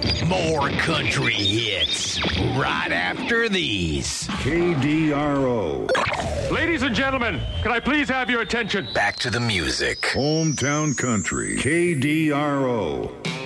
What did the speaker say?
More country hits right after these. KDRO. Ladies and gentlemen, can I please have your attention? Back to the music. Hometown Country. KDRO.